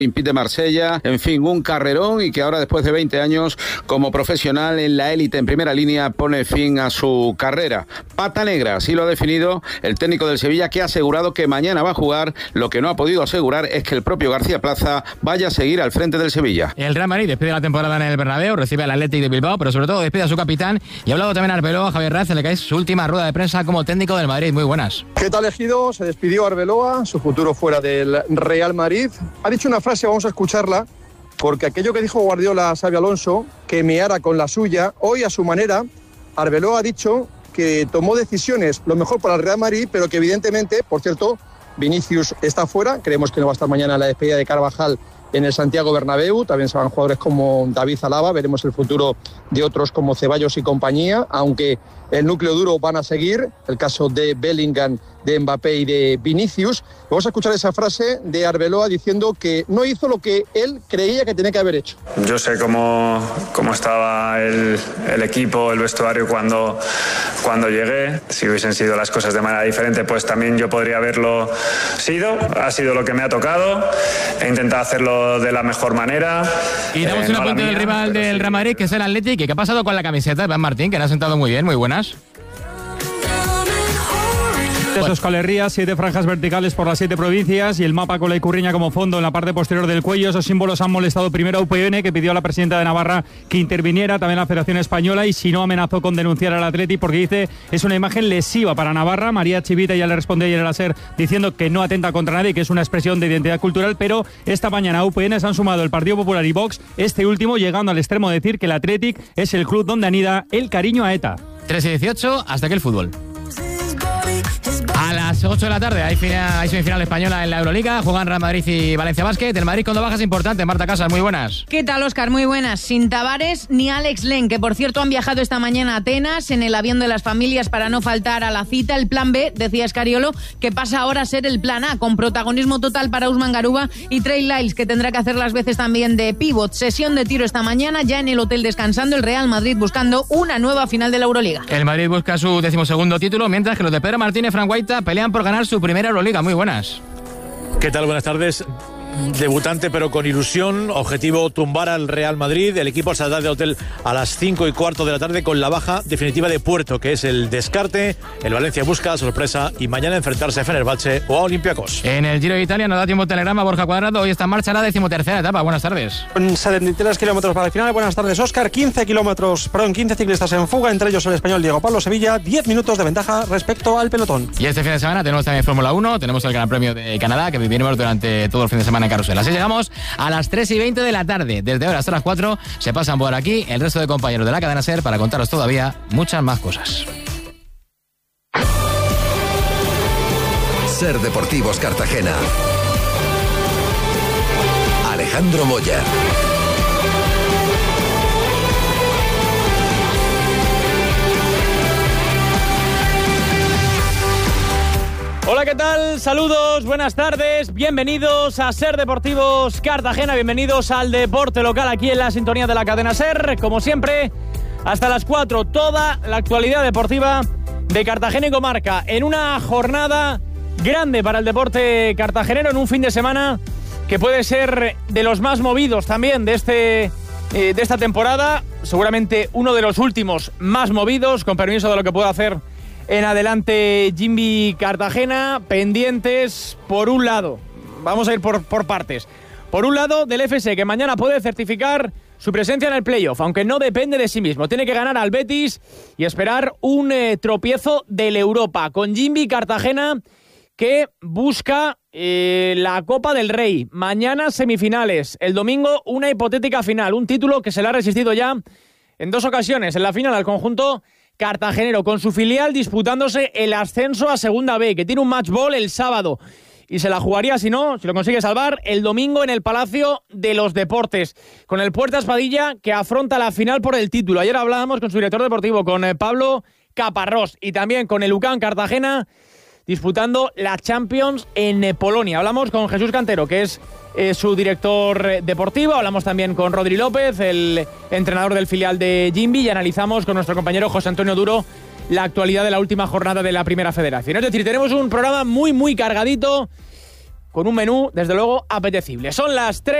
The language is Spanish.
Olympique de Marsella, en fin, un carrerón, y que ahora, después de 20 años como profesional en la élite en primera línea, pone fin a su carrera. Pata negra, así lo ha definido el técnico del Sevilla, que ha asegurado que mañana va a jugar. Lo que no ha podido asegurar es que el propio García Plaza vaya a seguir al frente del Sevilla. El Real Madrid despide la temporada en el Bernabéu, recibe al Athletic de Bilbao, pero sobre todo despide a su capitán, y ha hablado también Arbeloa, Javier Raz, en la que es su última rueda de prensa como técnico del Madrid. Muy buenas. ¿Qué tal, Ejido? Se despidió Arbeloa, su futuro fuera del Real Madrid. Ha dicho una frase, vamos a escucharla, porque aquello que dijo Guardiola a Xabi Alonso, que meara con la suya, hoy a su manera, Arbeloa ha dicho que tomó decisiones lo mejor para el Real Madrid, pero que evidentemente, por cierto, Vinicius está fuera, creemos que no va a estar mañana en la despedida de Carvajal en el Santiago Bernabéu, también se van jugadores como David Alaba, veremos el futuro de otros como Ceballos y compañía, aunque el núcleo duro van a seguir, el caso de Bellingham, de Mbappé y de Vinicius. Vamos a escuchar esa frase de Arbeloa diciendo que no hizo lo que él creía que tenía que haber hecho. Yo sé cómo estaba el equipo, el vestuario cuando llegué. Si hubiesen sido las cosas de manera diferente, pues también yo podría haberlo sido. Ha sido lo que me ha tocado. He intentado hacerlo de la mejor manera. Y damos un apunte del rival del Real Madrid, que es el Athletic. ¿Qué ha pasado con la camiseta de Iván Martín, que le ha sentado muy bien? Muy buenas. Euskal Herria, 7 franjas verticales por las 7 provincias y el mapa con la icurriña como fondo en la parte posterior del cuello. Esos símbolos han molestado primero a UPN, que pidió a la presidenta de Navarra que interviniera, también la Federación Española, y si no, amenazó con denunciar al Atleti porque dice es una imagen lesiva para Navarra. María Chivita ya le respondió ayer al SER diciendo que no atenta contra nadie, que es una expresión de identidad cultural, pero esta mañana a UPN se han sumado el Partido Popular y Vox, este último llegando al extremo de decir que el Athletic es el club donde anida el cariño a ETA. 3:18, hasta aquí el fútbol. A las 8 de la tarde hay semifinal española en la Euroliga. Juegan Real Madrid y Valencia Basket. El Madrid con 2 bajas importantes. Marta Casas, muy buenas. ¿Qué tal, Óscar? Muy buenas. Sin Tavares ni Alex Len, que por cierto han viajado esta mañana a Atenas en el avión de las familias para no faltar a la cita. El plan B, decía Escariolo, que pasa ahora a ser el plan A, con protagonismo total para Usman Garuba y Trey Lyles, que tendrá que hacer las veces también de pívot. Sesión de tiro esta mañana, ya en el hotel descansando. El Real Madrid buscando una nueva final de la Euroliga. El Madrid busca su 12º título, mientras que los de Pedro Martínez y Fran Guaita pelean por ganar su primera Euroliga. Muy buenas. ¿Qué tal? Buenas tardes. Debutante pero con ilusión, objetivo tumbar al Real Madrid. El equipo saldrá del hotel a las 5:15 de la tarde con la baja definitiva de Puerto, que es el descarte. El Valencia busca sorpresa y mañana enfrentarse a Fenerbahce o a Olympiacos. En el Giro de Italia nos da tiempo telegrama Borja Cuadrado. Hoy está en marcha la 13ª etapa. Buenas tardes. Con 73 kilómetros para el final. Buenas tardes, Óscar. 15 ciclistas en fuga, entre ellos el español Diego Pablo Sevilla. 10 minutos de ventaja respecto al pelotón. Y este fin de semana tenemos también Fórmula 1, tenemos el Gran Premio de Canadá, que viviremos durante todo el fin de semana en carrusel. Así llegamos a las 3:20 de la tarde. Desde ahora hasta las 4 se pasan por aquí el resto de compañeros de la cadena SER para contaros todavía muchas más cosas. SER Deportivos Cartagena. Alejandro Moya. Hola, ¿qué tal? Saludos, buenas tardes, bienvenidos a SER Deportivos Cartagena, bienvenidos al deporte local aquí en la sintonía de la cadena SER. Como siempre, hasta las 4, toda la actualidad deportiva de Cartagena y comarca, en una jornada grande para el deporte cartagenero, en un fin de semana que puede ser de los más movidos también de esta temporada, seguramente uno de los últimos más movidos, con permiso de lo que pueda hacer en adelante Jimmy Cartagena. Pendientes, por un lado, vamos a ir por partes. Por un lado, del FC, que mañana puede certificar su presencia en el playoff, aunque no depende de sí mismo. Tiene que ganar al Betis y esperar un tropiezo del Europa, con Jimmy Cartagena, que busca la Copa del Rey. Mañana semifinales, el domingo una hipotética final, un título que se le ha resistido ya en 2 ocasiones. En la final al conjunto cartagenero, con su filial disputándose el ascenso a Segunda B, que tiene un match ball el sábado y se la jugaría, si lo consigue salvar, el domingo en el Palacio de los Deportes, con el Puertas Padilla, que afronta la final por el título. Ayer hablábamos con su director deportivo, con Pablo Caparrós, y también con el UCAM Cartagena disputando la Champions en Polonia. Hablamos con Jesús Cantero, que es su director deportivo. Hablamos también con Rodri López, el entrenador del filial de Jimby, y analizamos con nuestro compañero José Antonio Duro la actualidad de la última jornada de la Primera Federación. Es decir, tenemos un programa muy, muy cargadito con un menú, desde luego, apetecible. Son las 3.